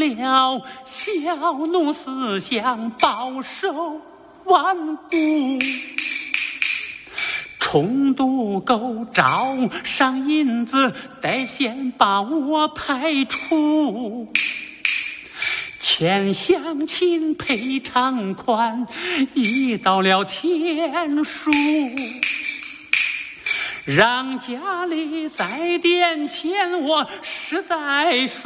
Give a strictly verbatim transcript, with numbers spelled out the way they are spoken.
了小奴思想，保守顽固。重读构招上银子，得先把我排除。欠乡亲赔偿款，已到了天数。让家里再点钱，我实在